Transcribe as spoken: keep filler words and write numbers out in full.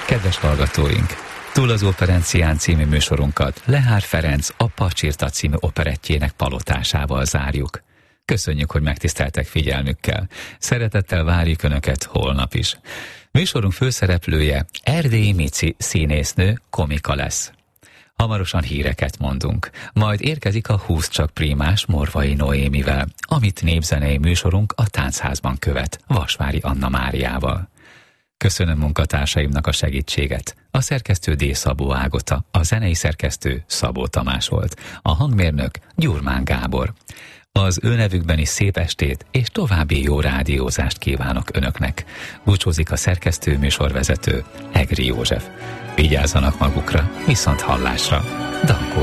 Kedves hallgatóink! Túl az operencián című műsorunkat Lehár Ferenc a Pacsirta című operettjének palotásával zárjuk. Köszönjük, hogy megtiszteltek figyelmükkel. Szeretettel várjuk Önöket holnap is. Műsorunk főszereplője Erdélyi Mici színésznő, komika lesz. Hamarosan híreket mondunk, majd érkezik a húsz csak prímás Morvai Noémivel, amit népzenei műsorunk a Táncházban követ, Vasvári Anna Máriával. Köszönöm munkatársaimnak a segítséget. A szerkesztő D. Szabó Ágota, a zenei szerkesztő Szabó Tamás volt, a hangmérnök Gyurmán Gábor. Az ő nevükben is szép estét és további jó rádiózást kívánok Önöknek. Búcsúzik a szerkesztő műsorvezető Egri József. Vigyázzanak magukra, viszont hallásra. Dankó